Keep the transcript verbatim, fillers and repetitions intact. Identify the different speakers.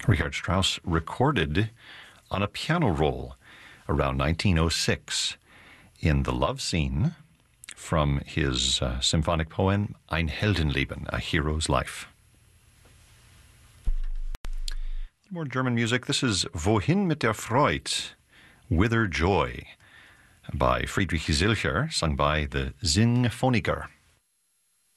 Speaker 1: Richard Strauss recorded on a piano roll around nineteen oh six in the love scene from his uh, symphonic poem Ein Heldenleben, A Hero's Life. More German music. This is Wohin mit der Freude, Whither Joy, by Friedrich Zilcher, sung by the Singphoniker.